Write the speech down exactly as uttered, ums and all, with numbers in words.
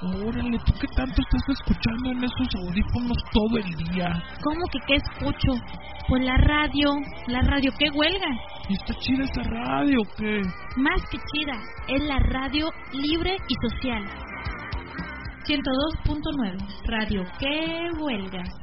Órale, ¿tú qué tanto estás escuchando en esos audífonos todo el día? ¿Cómo que qué escucho? Pues la radio, la radio, ¿qué huelga? ¿Y está chida esa radio o qué? Más que chida, es la radio libre y social. ciento dos punto nueve, radio, ¿qué huelga?